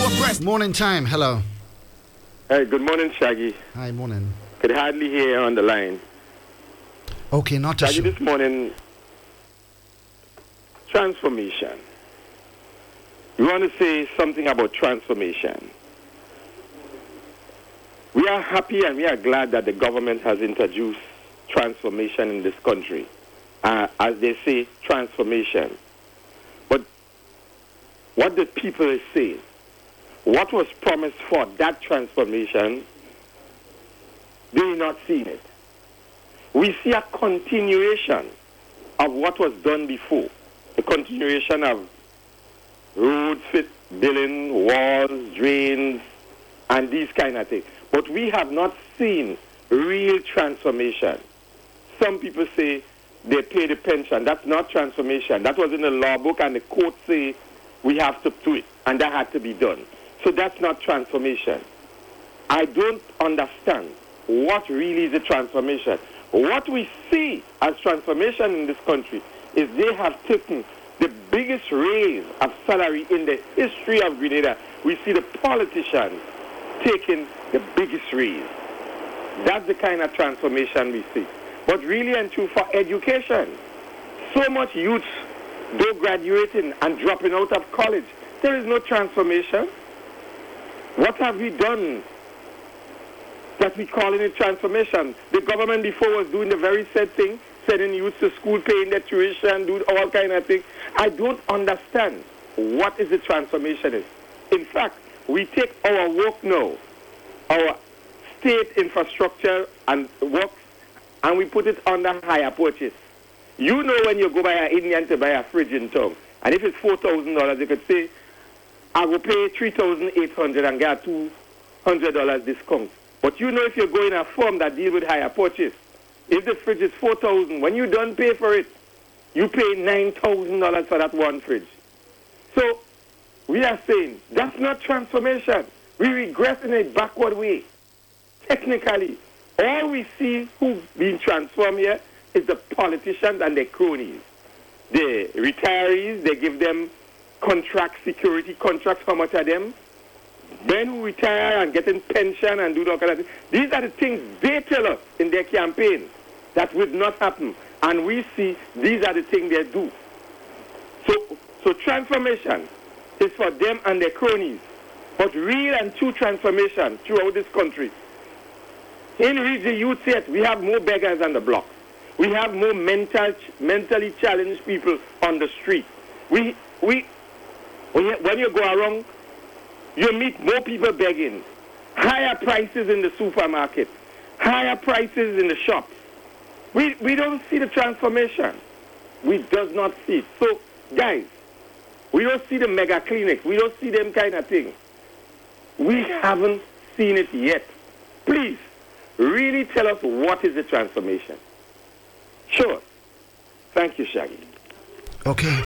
abreast. Morning time. Hello. Hey, good morning, Shaggy. Hi, morning. Could hardly hear on the line. Okay, not a Shaggy, show. this morning, transformation. We want to say something about transformation. We are happy and we are glad that the government has introduced transformation in this country. As they say, transformation. But what the people is saying, what was promised for that transformation, they're not seeing it. We see a continuation of what was done before. The continuation of roads, building, walls, drains, and these kind of things. But we have not seen real transformation. Some people say they pay the pension. That's not transformation. That was in the law book, and the court say we have to do it, and that had to be done. So that's not transformation. I don't understand what really is a transformation. What we see as transformation in this country is they have taken the biggest raise of salary in the history of Grenada. We see the politicians taking the biggest raise. That's the kind of transformation we see. But really and true for education, so much youth though graduating and dropping out of college, there is no transformation. What have we done that we calling it transformation? The government before was doing the very same thing, sending youth to school, paying their tuition, doing all kind of things. I don't understand what is the transformation is. In fact, we take our work now, our state infrastructure and works, and we put it under higher purchase. You know when you go by an Indian to buy a fridge in town, and if it's $4,000, you could say, I will pay $3,800 and get $200 discount. But you know if you go in a firm that deal with higher purchase, if the fridge is $4,000, when you don't pay for it, you pay $9,000 for that one fridge. So we are saying that's not transformation. We regress in a backward way. Technically, all we see who's being transformed here is the politicians and their cronies. The retirees, they give them contract, security contracts. How much are them? Men who retire and getting pension and do all kind of things. These are the things they tell us in their campaign that would not happen. And we see these are the things they do. So transformation is for them and their cronies. But real and true transformation throughout this country. In Region Youth Set, we have more beggars on the block. We have more mentally challenged people on the street. When you go around, you meet more people begging. Higher prices in the supermarket. Higher prices in the shops. We don't see the transformation. We does not see it. So, guys, we don't see the mega clinics. We don't see them kind of things. We haven't seen it yet. Please, really tell us what is the transformation. Sure. Thank you, Shaggy. Okay.